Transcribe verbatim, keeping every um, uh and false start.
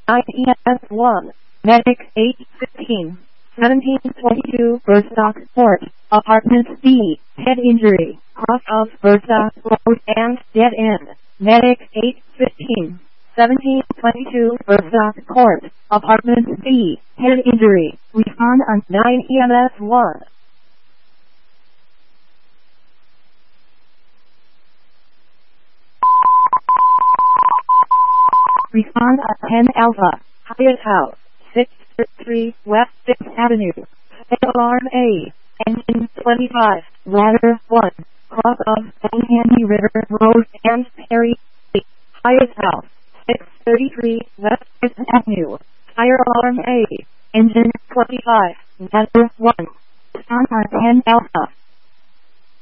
I E S one, Medic eight fifteen, seventeen twenty-two, Burstock Court, Apartment B, head injury, cross of Burstock Road and dead end. Medic eight fifteen, seventeen twenty-two, Burstock Court, Apartment B, head injury, respond on nine E M S one. Respond at ten Alpha, Hyatt House, six thirty-three West sixth Avenue. Fail alarm A, engine twenty-five, ladder one, cross of Handy River Road and Perry, Hyatt House, six thirty-three West sixth Avenue. Fire alarm A, engine twenty-five, ladder one. Respond at ten Alpha.